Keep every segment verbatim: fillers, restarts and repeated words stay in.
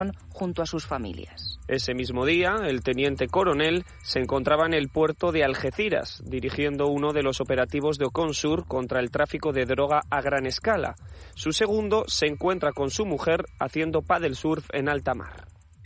junto a sus familias. Ese mismo día, el teniente coronel se encontraba en el puerto de Algeciras, dirigiendo uno de los operativos de Oconsur contra el tráfico de droga a gran escala. Su segundo se encuentra con su mujer haciendo paddle surf en alta mar.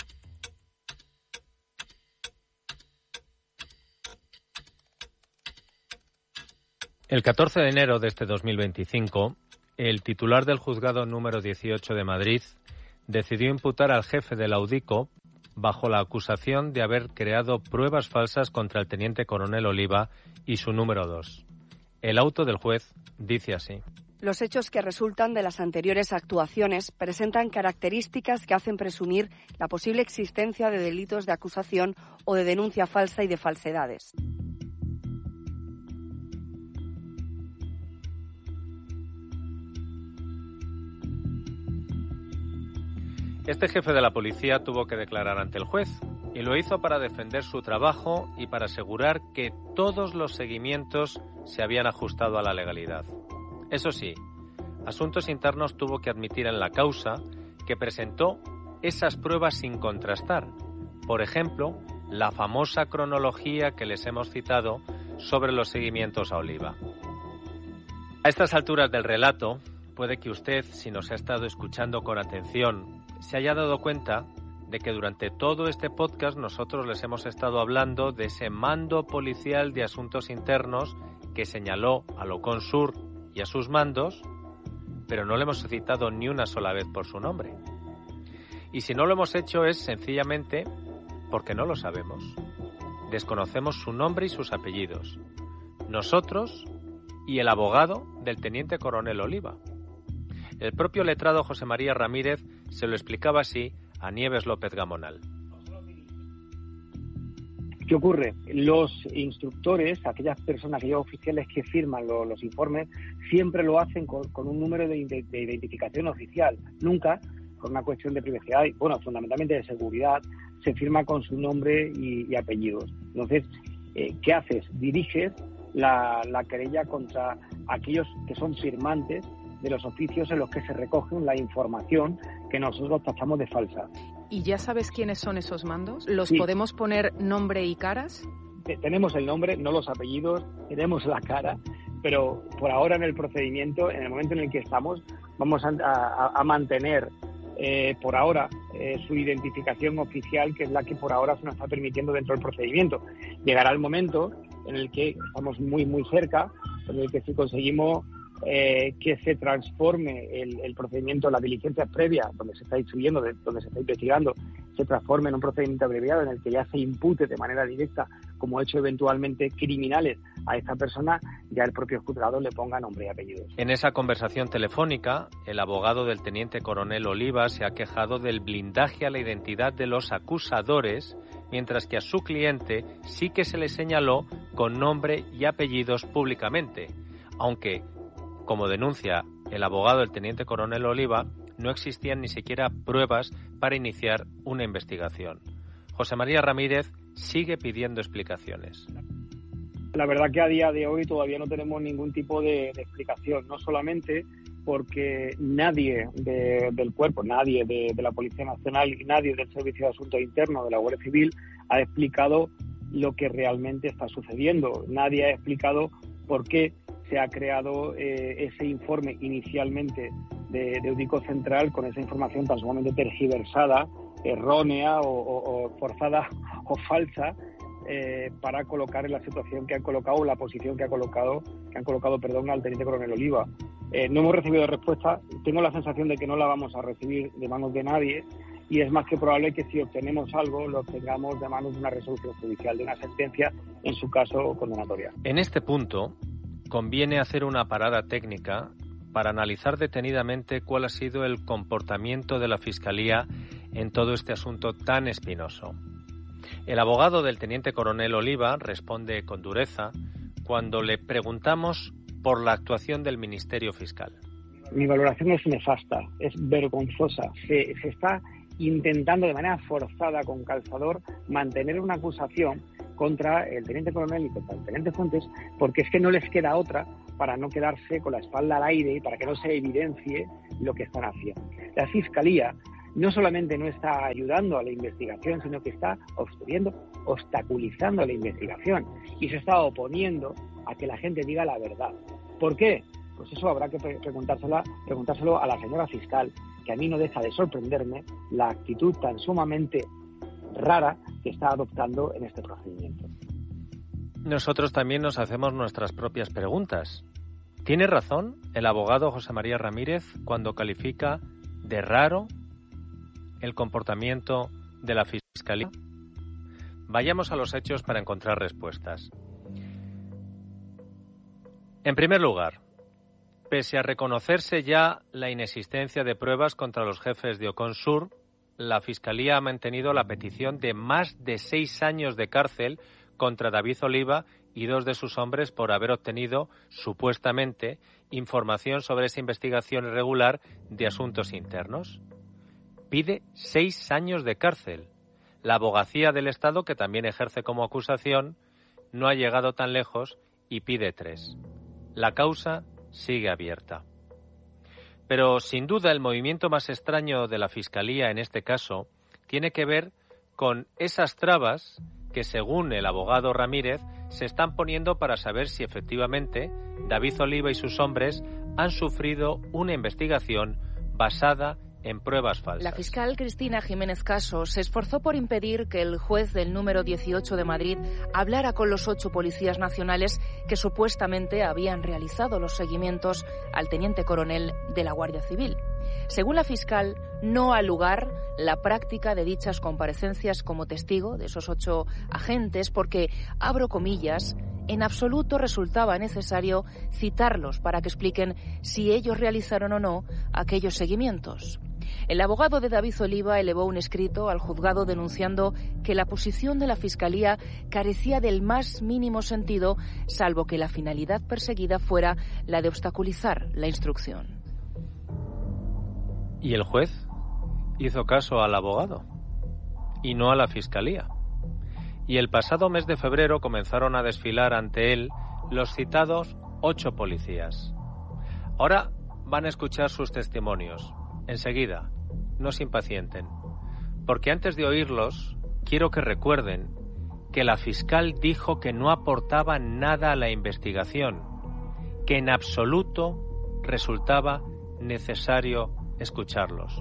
El catorce de enero de este dos mil veinticinco, el titular del juzgado número dieciocho de Madrid decidió imputar al jefe del Audico bajo la acusación de haber creado pruebas falsas contra el teniente coronel Oliva y su número dos. El auto del juez dice así. Los hechos que resultan de las anteriores actuaciones presentan características que hacen presumir la posible existencia de delitos de acusación o de denuncia falsa y de falsedades. Este jefe de la policía tuvo que declarar ante el juez y lo hizo para defender su trabajo y para asegurar que todos los seguimientos se habían ajustado a la legalidad. Eso sí, Asuntos Internos tuvo que admitir en la causa que presentó esas pruebas sin contrastar. Por ejemplo, la famosa cronología que les hemos citado sobre los seguimientos a Oliva. A estas alturas del relato, puede que usted, si nos ha estado escuchando con atención, se haya dado cuenta de que durante todo este podcast nosotros les hemos estado hablando de ese mando policial de asuntos internos que señaló a Oconsur y a sus mandos, pero no le hemos citado ni una sola vez por su nombre. Y si no lo hemos hecho es sencillamente porque no lo sabemos. Desconocemos su nombre y sus apellidos. Nosotros y el abogado del teniente coronel Oliva. El propio letrado José María Ramírez se lo explicaba así a Nieves López Gamonal. ¿Qué ocurre? Los instructores, aquellas personas, aquellos oficiales que firman lo, los informes, siempre lo hacen con, con un número de, de, de identificación oficial. Nunca, por una cuestión de privacidad, y, bueno, fundamentalmente de seguridad, se firma con su nombre y, y apellidos. Entonces, eh, ¿qué haces? Diriges la, la querella contra aquellos que son firmantes de los oficios en los que se recoge la información que nosotros tachamos de falsa. ¿Y ya sabes quiénes son esos mandos? ¿Los Sí. podemos poner nombre y caras? Tenemos el nombre, no los apellidos, tenemos la cara, pero por ahora en el procedimiento, en el momento en el que estamos, vamos a, a, a mantener eh, por ahora eh, su identificación oficial, que es la que por ahora se nos está permitiendo dentro del procedimiento. Llegará el momento en el que estamos muy, muy cerca, en el que si conseguimos Eh, que se transforme el, el procedimiento, la diligencia previa, donde se está instruyendo, de, donde se está investigando, se transforme en un procedimiento abreviado en el que ya se impute de manera directa como hecho eventualmente criminales a esta persona, ya el propio juzgado le ponga nombre y apellidos. En esa conversación telefónica, el abogado del teniente coronel Oliva se ha quejado del blindaje a la identidad de los acusadores, mientras que a su cliente sí que se le señaló con nombre y apellidos públicamente, aunque, como denuncia el abogado del teniente coronel Oliva, no existían ni siquiera pruebas para iniciar una investigación. José María Ramírez sigue pidiendo explicaciones. La verdad que a día de hoy todavía no tenemos ningún tipo de, de explicación, no solamente porque nadie de, del cuerpo, nadie de, de la Policía Nacional y nadie del Servicio de Asuntos Internos de la Guardia Civil ha explicado lo que realmente está sucediendo. Nadie ha explicado por qué se ha creado eh, ese informe inicialmente de, de Audico Central con esa información tan sumamente tergiversada, errónea o, o, o forzada o falsa eh, para colocar en la situación que han colocado, la posición que ha colocado, que han colocado, perdón, al teniente coronel Oliva. Eh, no hemos recibido respuesta. Tengo la sensación de que no la vamos a recibir de manos de nadie y es más que probable que si obtenemos algo lo obtengamos de manos de una resolución judicial, de una sentencia, en su caso condenatoria. En este punto conviene hacer una parada técnica para analizar detenidamente cuál ha sido el comportamiento de la Fiscalía en todo este asunto tan espinoso. El abogado del teniente coronel Oliva responde con dureza cuando le preguntamos por la actuación del Ministerio Fiscal. Mi valoración es nefasta, es vergonzosa. Se, se está intentando de manera forzada, con calzador, mantener una acusación contra el teniente coronel y contra el teniente Fuentes, porque es que no les queda otra para no quedarse con la espalda al aire y para que no se evidencie lo que están haciendo. La Fiscalía no solamente no está ayudando a la investigación, sino que está obstruyendo, obstaculizando la investigación y se está oponiendo a que la gente diga la verdad. ¿Por qué? Pues eso habrá que preguntárselo, preguntárselo a la señora fiscal, que a mí no deja de sorprenderme la actitud tan sumamente rara que está adoptando en este procedimiento. Nosotros también nos hacemos nuestras propias preguntas. ¿Tiene razón el abogado José María Ramírez cuando califica de raro el comportamiento de la Fiscalía? Vayamos a los hechos para encontrar respuestas. En primer lugar, pese a reconocerse ya la inexistencia de pruebas contra los jefes de Oconsur, la Fiscalía ha mantenido la petición de más de seis años de cárcel contra David Oliva y dos de sus hombres por haber obtenido, supuestamente, información sobre esa investigación irregular de asuntos internos. Pide seis años de cárcel. La abogacía del Estado, que también ejerce como acusación, no ha llegado tan lejos y pide tres. La causa sigue abierta. Pero, sin duda, el movimiento más extraño de la Fiscalía en este caso tiene que ver con esas trabas que, según el abogado Ramírez, se están poniendo para saber si efectivamente David Oliva y sus hombres han sufrido una investigación basada en pruebas falsas. La fiscal Cristina Jiménez Caso se esforzó por impedir que el juez del número dieciocho de Madrid hablara con los ocho policías nacionales que supuestamente habían realizado los seguimientos al teniente coronel de la Guardia Civil. Según la fiscal, no ha lugar la práctica de dichas comparecencias como testigo de esos ocho agentes porque, abro comillas, en absoluto resultaba necesario citarlos para que expliquen si ellos realizaron o no aquellos seguimientos. El abogado de David Oliva elevó un escrito al juzgado denunciando que la posición de la Fiscalía carecía del más mínimo sentido, salvo que la finalidad perseguida fuera la de obstaculizar la instrucción. ¿Y el juez hizo caso al abogado y no a la Fiscalía? Y el pasado mes de febrero comenzaron a desfilar ante él los citados ocho policías. Ahora van a escuchar sus testimonios. Enseguida, no se impacienten, porque antes de oírlos, quiero que recuerden que la fiscal dijo que no aportaba nada a la investigación, que en absoluto resultaba necesario escucharlos.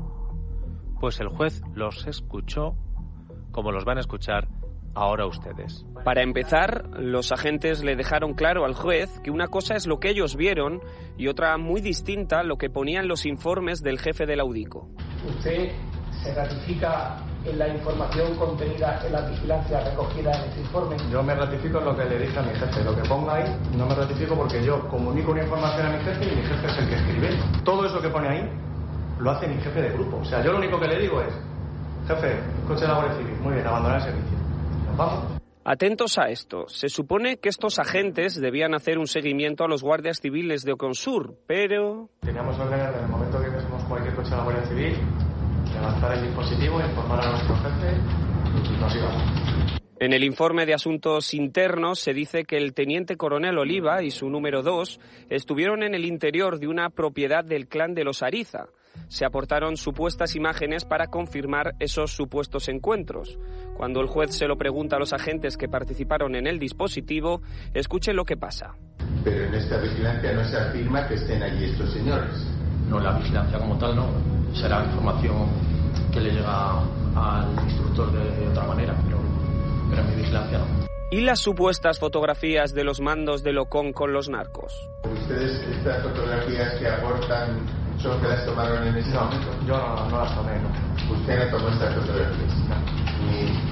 Pues el juez los escuchó como los van a escuchar ahora ustedes. Para empezar, los agentes le dejaron claro al juez que una cosa es lo que ellos vieron y otra muy distinta lo que ponían los informes del jefe del Audico. ¿Usted se ratifica en la información contenida en la vigilancia recogida en este informe? Yo me ratifico en lo que le dije a mi jefe. Lo que ponga ahí no me ratifico porque yo comunico una información a mi jefe y mi jefe es el que escribe. Todo eso que pone ahí lo hace mi jefe de grupo. O sea, yo lo único que le digo es: jefe, coche de la Guardia Civil, muy bien, abandonar el servicio. Nos vamos. Atentos a esto. Se supone que estos agentes debían hacer un seguimiento a los guardias civiles de Oconsur, pero... Teníamos órdenes en el momento que viésemos cualquier coche de la Guardia Civil, levantar el dispositivo, informar a nuestro jefe y nos íbamos. En el informe de Asuntos Internos se dice que el teniente coronel Oliva y su número dos estuvieron en el interior de una propiedad del clan de los Ariza. Se aportaron supuestas imágenes para confirmar esos supuestos encuentros. Cuando el juez se lo pregunta a los agentes que participaron en el dispositivo, escuchen lo que pasa. Pero en esta vigilancia no se afirma que estén allí estos señores. No, la vigilancia como tal no. Será información que le llega al instructor de, de otra manera, pero, pero en mi vigilancia no. ¿Y las supuestas fotografías de los mandos de Locón con los narcos? ¿Ustedes estas fotografías que aportan son que las tomaron en ese no, momento? Yo no, no las tomé, no. ¿Usted no tomó estas fotografías? No.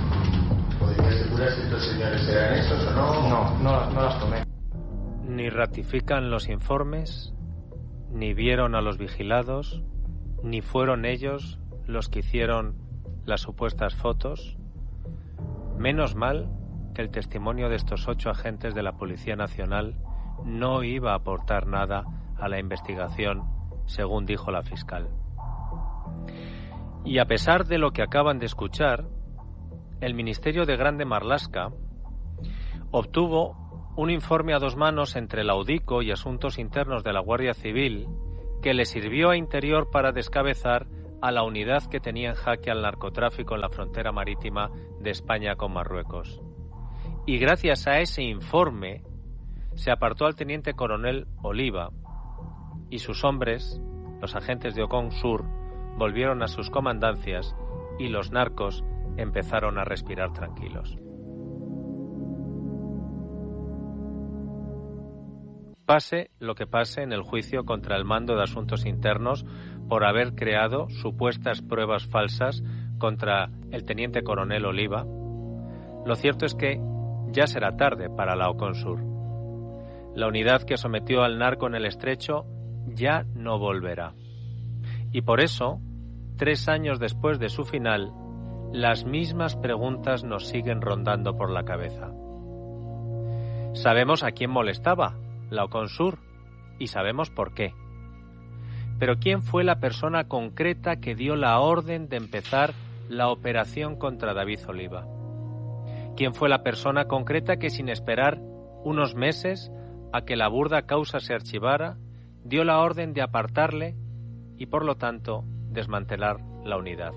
¿Ni podría asegurar si estos señores eran esos o no? No, no, no las tomé. Ni ratifican los informes, ni vieron a los vigilados, ni fueron ellos los que hicieron las supuestas fotos. Menos mal que el testimonio de estos ocho agentes de la Policía Nacional no iba a aportar nada a la investigación, según dijo la fiscal. Y a pesar de lo que acaban de escuchar, el Ministerio de Grande Marlaska obtuvo un informe a dos manos entre el Audico y Asuntos Internos de la Guardia Civil que le sirvió a Interior para descabezar a la unidad que tenía en jaque al narcotráfico en la frontera marítima de España con Marruecos. Y gracias a ese informe se apartó al teniente coronel Oliva y sus hombres, los agentes de Oconsur, volvieron a sus comandancias y los narcos empezaron a respirar tranquilos. Pase lo que pase en el juicio contra el Mando de Asuntos Internos por haber creado supuestas pruebas falsas contra el teniente coronel Oliva, lo cierto es que ya será tarde para la Oconsur. La unidad que sometió al narco en el Estrecho ya no volverá. Y por eso, tres años después de su final, las mismas preguntas nos siguen rondando por la cabeza. Sabemos a quién molestaba la Oconsur y sabemos por qué. Pero ¿quién fue la persona concreta que dio la orden de empezar la operación contra David Oliva? ¿Quién fue la persona concreta que, sin esperar unos meses a que la burda causa se archivara, dio la orden de apartarle y, por lo tanto, desmantelar la unidad?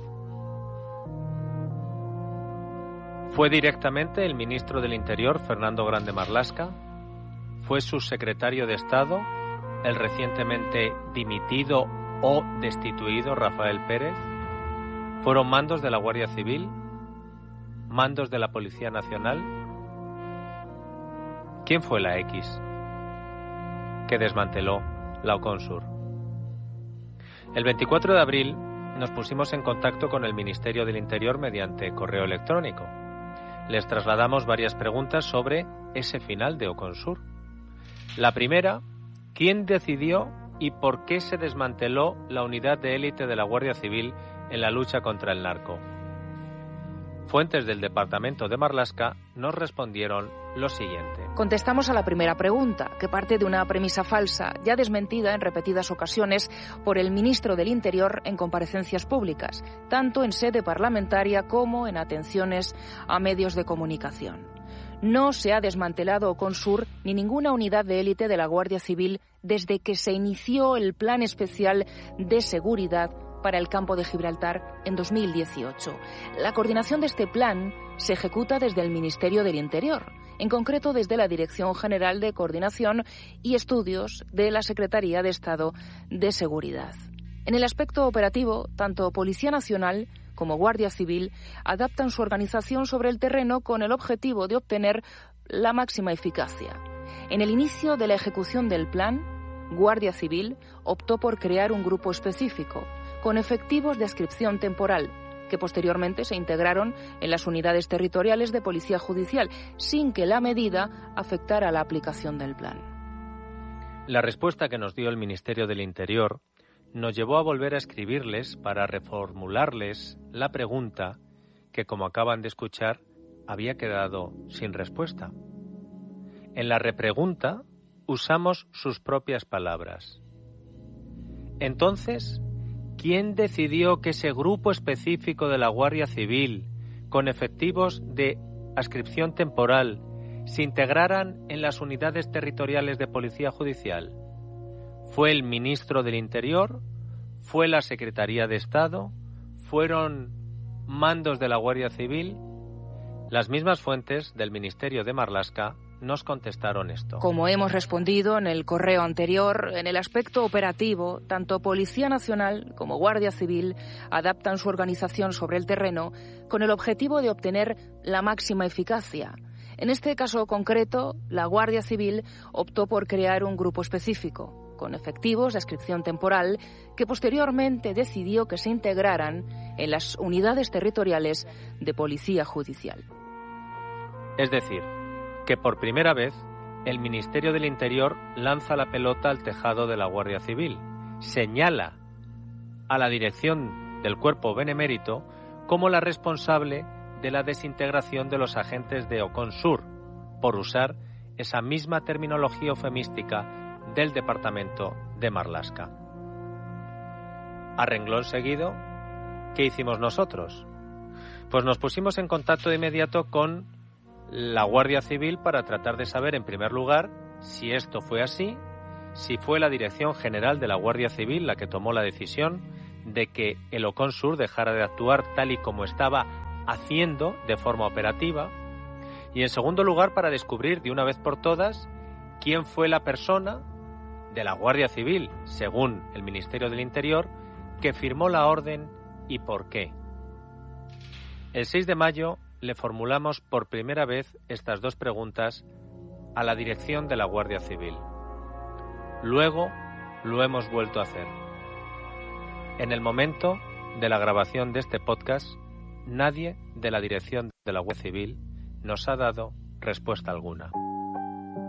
¿Fue directamente el ministro del Interior, Fernando Grande Marlaska? ¿Fue su secretario de Estado, el recientemente dimitido o destituido Rafael Pérez? ¿Fueron mandos de la Guardia Civil? ¿Mandos de la Policía Nacional? ¿Quién fue la X que desmanteló la Oconsur? El veinticuatro de abril nos pusimos en contacto con el Ministerio del Interior mediante correo electrónico. Les trasladamos varias preguntas sobre ese final de Oconsur. La primera, ¿quién decidió y por qué se desmanteló la unidad de élite de la Guardia Civil en la lucha contra el narco? Fuentes del departamento de Marlaska nos respondieron lo siguiente. Contestamos a la primera pregunta, que parte de una premisa falsa, ya desmentida en repetidas ocasiones por el ministro del Interior en comparecencias públicas, tanto en sede parlamentaria como en atenciones a medios de comunicación. No se ha desmantelado Oconsur ni ninguna unidad de élite de la Guardia Civil desde que se inició el Plan Especial de Seguridad para el Campo de Gibraltar en dos mil dieciocho. La coordinación de este plan se ejecuta desde el Ministerio del Interior, en concreto desde la Dirección General de Coordinación y Estudios de la Secretaría de Estado de Seguridad. En el aspecto operativo, tanto Policía Nacional como Guardia Civil adaptan su organización sobre el terreno con el objetivo de obtener la máxima eficacia. En el inicio de la ejecución del plan, Guardia Civil optó por crear un grupo específico, con efectivos de adscripción temporal, que posteriormente se integraron en las unidades territoriales de Policía Judicial, sin que la medida afectara la aplicación del plan. La respuesta que nos dio el Ministerio del Interior nos llevó a volver a escribirles para reformularles la pregunta que, como acaban de escuchar, había quedado sin respuesta. En la repregunta usamos sus propias palabras. Entonces, ¿quién decidió que ese grupo específico de la Guardia Civil, con efectivos de adscripción temporal, se integraran en las unidades territoriales de Policía Judicial? ¿Fue el ministro del Interior? ¿Fue la Secretaría de Estado? ¿Fueron mandos de la Guardia Civil? Las mismas fuentes del Ministerio de Marlaska nos contestaron esto. Como hemos respondido en el correo anterior, en el aspecto operativo, tanto Policía Nacional como Guardia Civil adaptan su organización sobre el terreno con el objetivo de obtener la máxima eficacia. En este caso concreto, la Guardia Civil optó por crear un grupo específico, con efectivos de adscripción temporal, que posteriormente decidió que se integraran en las unidades territoriales de Policía Judicial. Es decir, que por primera vez el Ministerio del Interior lanza la pelota al tejado de la Guardia Civil, señala a la dirección del Cuerpo Benemérito como la responsable de la desintegración de los agentes de Oconsur, por usar esa misma terminología eufemística del departamento de Marlaska. A renglón seguido, ¿qué hicimos nosotros? Pues nos pusimos en contacto de inmediato con la Guardia Civil para tratar de saber, en primer lugar, si esto fue así, si fue la Dirección General de la Guardia Civil la que tomó la decisión de que el Oconsur dejara de actuar tal y como estaba haciendo de forma operativa. Y en segundo lugar, para descubrir de una vez por todas quién fue la persona de la Guardia Civil, según el Ministerio del Interior, que firmó la orden y por qué. El seis de mayo le formulamos por primera vez estas dos preguntas a la dirección de la Guardia Civil. Luego lo hemos vuelto a hacer. En el momento de la grabación de este podcast, nadie de la dirección de la Guardia Civil nos ha dado respuesta alguna.